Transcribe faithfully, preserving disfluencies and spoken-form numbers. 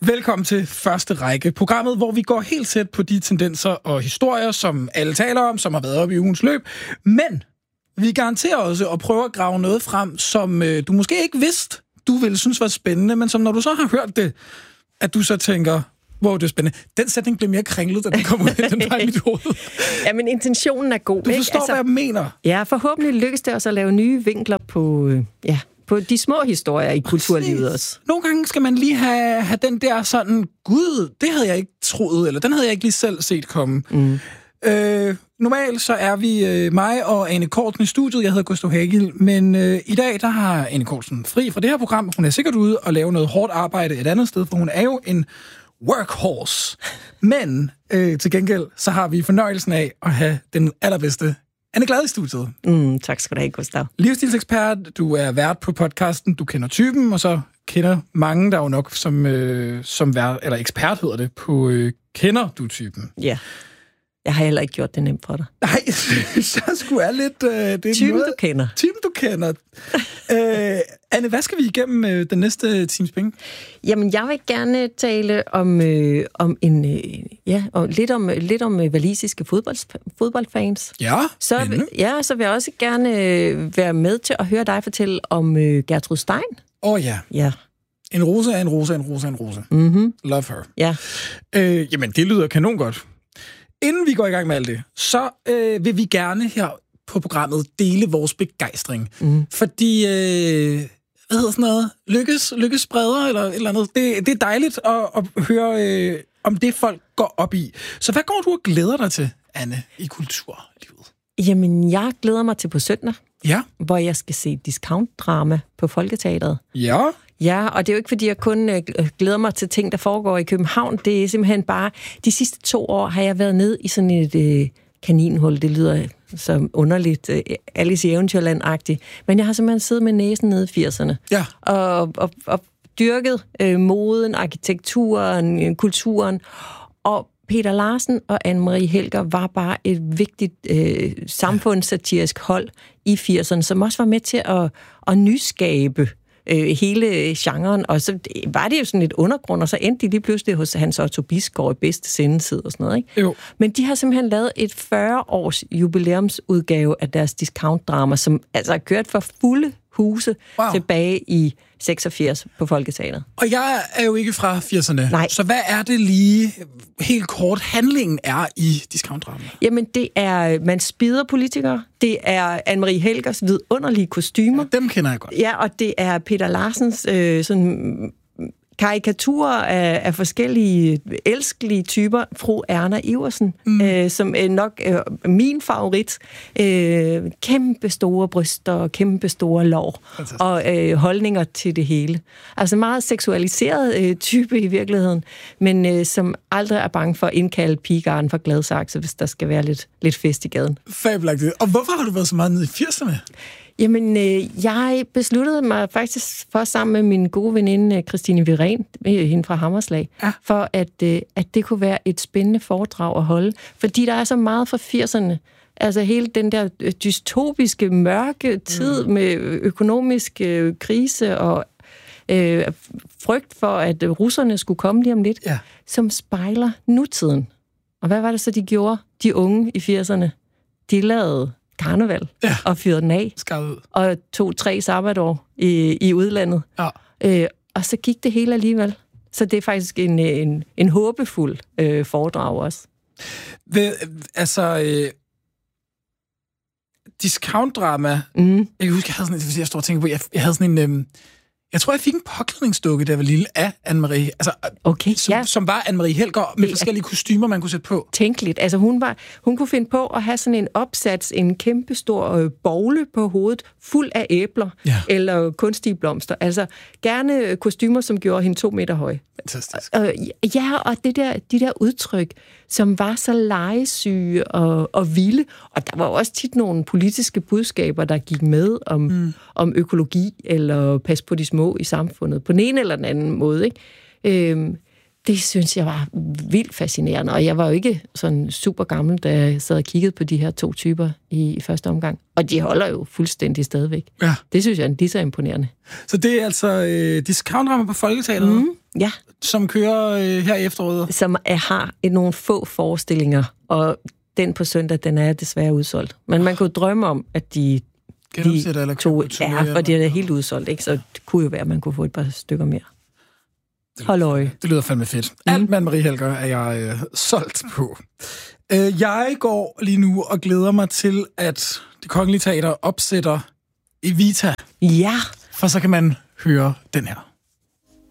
Velkommen til Første Række, programmet, hvor vi går helt tæt på de tendenser og historier, som alle taler om, som har været oppe i ugens løb. Men vi garanterer også at prøve at grave noget frem, som øh, du måske ikke vidste, du ville synes var spændende, men som når du så har hørt det, at du så tænker, wow, det er spændende. Den sætning blev mere kringlet, da den kom ud af den var i mit hoved. Ja, men intentionen er god. Du forstår, altså, hvad jeg mener. Ja, forhåbentlig lykkes det også at lave nye vinkler på, øh, ja, på de små historier i kulturlivet også. Nogle gange skal man lige have, have den der sådan, gud, det havde jeg ikke troet, eller den havde jeg ikke lige selv set komme. Mm. Øh, normalt så er vi øh, mig og Ane Cortzen i studiet. Jeg hedder Gustav Hagel, men øh, i dag der har Ane Cortzen fri fra det her program. Hun er sikkert ude og lave noget hårdt arbejde et andet sted, for hun er jo en workhorse. Men øh, til gengæld så har vi fornøjelsen af at have den allerbedste Anne Glad i studiet. Mm, tak skal du have, Gustav. Livsstilsekspert, du er vært på podcasten, du kender typen, og så kender mange, der jo nok som, øh, som vært, eller ekspert hedder det, på øh, kender du typen. Ja. Jeg har heller ikke gjort det nemt for dig. Nej, så skulle jeg lidt... Øh, det er typen, noget, du kender. Typen, du kender. øh, Anne, hvad skal vi igennem øh, den næste times penge? Jamen, jeg vil gerne tale om, øh, om en... Øh, ja, og lidt om, lidt om øh, walisiske fodbold, fodboldfans. Ja, så, ja, så vil jeg også gerne øh, være med til at høre dig fortælle om øh, Gertrud Stein. Åh oh, ja. Ja. En rose er en rose er en rose er en rose. Mm-hmm. Love her. Ja. Øh, jamen, det lyder kanon godt. Inden vi går i gang med alt det, så øh, vil vi gerne her på programmet dele vores begejstring. Mm. Fordi, øh, hvad hedder sådan noget? Lykkes, lykkes spreder eller et eller andet. Det, det er dejligt at, at høre øh, om det, folk går op i. Så hvad går du og glæder dig til, Anne, i kulturlivet? Jamen, jeg glæder mig til på søndag, ja. hvor jeg skal se discount-drama på Folketeatret. Ja. Ja, og det er jo ikke, fordi jeg kun øh, glæder mig til ting, der foregår i København. Det er simpelthen bare... De sidste to år har jeg været ned i sådan et øh, kaninhul. Det lyder så underligt, øh, Alice i Eventyrland-agtigt. Men jeg har simpelthen siddet med næsen nede i firserne. Ja. Og, og, og dyrket øh, moden, arkitekturen, kulturen. Og Peter Larsen og Anne-Marie Helger var bare et vigtigt øh, samfundssatirisk hold i firserne, som også var med til at, at nyskabe Øh, hele genren, og så var det jo sådan et undergrund, og så endte de lige pludselig hos Hans Otto Bisgaard i bedste sendetid og sådan noget, ikke? Jo. Men de har simpelthen lavet et fyrre-års jubilæumsudgave af deres discount-drama, som altså har kørt for fulde huse wow. tilbage i seksogfirs på Folketeatret. Og jeg er jo ikke fra firserne. Nej. Så hvad er det lige helt kort handlingen er i discount-drama? Jamen, det er, man spider politikere. Det er Anne-Marie Helgers vidunderlige kostymer. Ja, dem kender jeg godt. Ja, og det er Peter Larsens øh, sådan karikaturer af, af forskellige elskelige typer. Fru Erna Iversen, mm. øh, som er nok øh, min favorit. Øh, kæmpe store bryster, kæmpe store lår og øh, holdninger til det hele. Altså meget seksualiseret øh, type i virkeligheden, men øh, som aldrig er bange for at indkalde pigegarden for Gladsaxe, hvis der skal være lidt, lidt fest i gaden. Fabelagtigt. Og hvorfor har du været så meget nede i firserne? Jamen, øh, jeg besluttede mig faktisk for sammen med min gode veninde Christine Viren, hende fra Hammerslag, ja. for at, øh, at det kunne være et spændende foredrag at holde. Fordi der er så meget fra firserne. Altså hele den der dystopiske, mørke tid mm. med økonomisk øh, krise og øh, frygt for, at russerne skulle komme lige om lidt, ja. som spejler nutiden. Og hvad var det så, de gjorde, de unge i firserne? De lavede karneval ja. og fyrede den af. Og tog tre sabbatår i, i udlandet. Ja. Øh, og så gik det hele alligevel. Så det er faktisk en, en, en håbefuld øh, foredrag også. Ved, altså, øh, discount-drama, mm. jeg kan huske, jeg havde sådan, jeg står og tænker på, jeg, jeg havde sådan en... Øh, Jeg tror, jeg fik en påklædningsdukke, der var lille, af Anne-Marie. Altså, okay, som, ja. som var Anne-Marie Helger med forskellige kostymer, man kunne sætte på. Tænkeligt. Altså, hun, var, hun kunne finde på at have sådan en opsats, en kæmpestor øh, bogle på hovedet, fuld af æbler ja. eller kunstige blomster. Altså, gerne kostymer, som gjorde hende to meter høj. Fantastisk. Øh, ja, og det der, de der udtryk, som var så legesyge og, og vilde. Og der var også tit nogle politiske budskaber, der gik med om, mm. om økologi eller pas på de små i samfundet, på den ene eller den anden måde, ikke? Øhm, det synes jeg var vildt fascinerende, og jeg var jo ikke sådan super gammel, da jeg sad og kiggede på de her to typer i, i første omgang. Og de holder jo fuldstændig stadigvæk. Ja. Det synes jeg er lige så imponerende. Så det er altså øh, discount-drama på Folketeatret? Mm. Ja. Som kører øh, her i efteråret. Som er, har et, nogle få forestillinger, og den på søndag, den er desværre udsolgt. Men man kunne drømme om, at de, de to... Ja, for det er helt udsolgt, ikke? Så det kunne jo være, at man kunne få et par stykker mere. Hold øje. Det lyder fandme fedt. Mm. Alt, man Marie Helger, er jeg øh, solgt på. Øh, jeg går lige nu og glæder mig til, at Det Kongelige Teater opsætter Evita. Ja. For så kan man høre den her.